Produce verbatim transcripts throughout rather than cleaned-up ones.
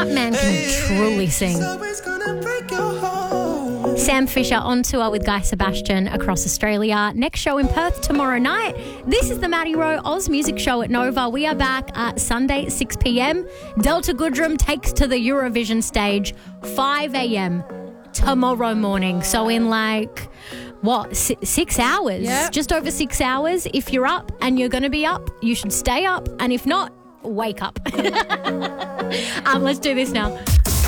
That man can truly sing. Sam Fisher on tour with Guy Sebastian across Australia. Next show in Perth tomorrow night. This is the Maddie Rowe Oz Music Show at Nova. We are back at Sunday, six p.m. Delta Goodrem takes to the Eurovision stage, five a.m. tomorrow morning. So in like, what, six hours? Yep. Just over six hours. If you're up and you're going to be up, you should stay up. And if not, wake up. um, let's do this now.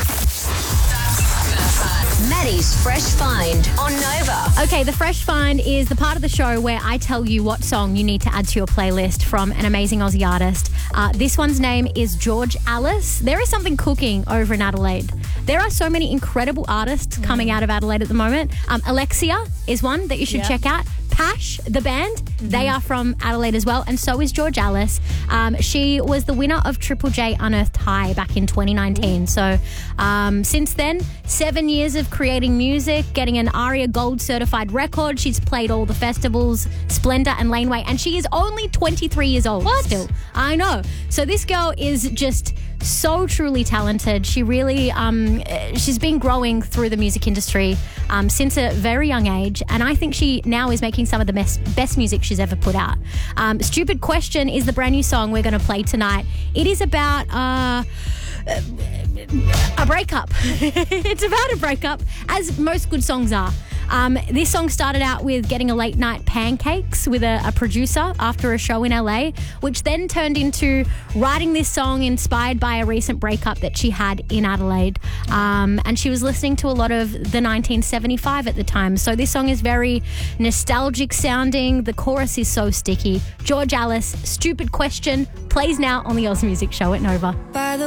Maddie's Fresh Find on Nova. Okay, the Fresh Find is the part of the show where I tell you what song you need to add to your playlist from an amazing Aussie artist. Uh, this one's name is George Alice. There is something cooking over in Adelaide. There are so many incredible artists coming out of Adelaide at the moment. Um, Alexia is one that you should Yep. check out. Pash, the band, mm-hmm. they are from Adelaide as well, and so is George Alice. Um, she was the winner of Triple J Unearthed High back in twenty nineteen. So um, since then, seven years of creating music, getting an ARIA Gold certified record. She's played all the festivals, Splendor and Laneway, and she is only twenty-three years old What? still. I know. So this girl is just so truly talented. She really, um, she's been growing through the music industry um, since a very young age, and I think she now is making some of the best, best music she's ever put out. Um, Stupid Question is the brand new song we're going to play tonight. It is about uh, a breakup. It's about a breakup, as most good songs are. Um, this song started out with getting a late night pancakes with a, a producer after a show in L A, which then turned into writing this song inspired by a recent breakup that she had in Adelaide. Um, and she was listening to a lot of the nineteen seventy-five at the time. So this song is very nostalgic sounding. The chorus is so sticky. George Alice, Stupid Question, plays now on the Oz Music Show at Nova. By the